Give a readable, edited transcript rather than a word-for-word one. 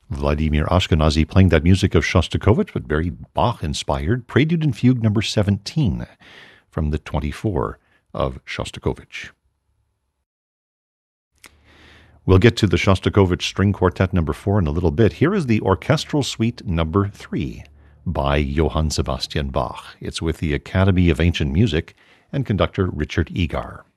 Vladimir Ashkenazy playing that music of Shostakovich, but very Bach-inspired, Prelude and Fugue number 17 from the 24 of Shostakovich. We'll get to the Shostakovich String Quartet number 4 in a little bit. Here is the Orchestral Suite number 3 by Johann Sebastian Bach. It's with the Academy of Ancient Music and conductor Richard Egar.